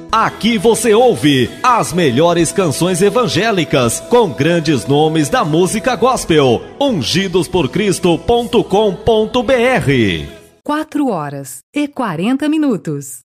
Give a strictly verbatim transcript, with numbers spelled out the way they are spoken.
Aqui você ouve as melhores canções evangélicas com grandes nomes da música gospel. ungidos por cristo ponto com ponto br. Quatro horas e quarenta minutos.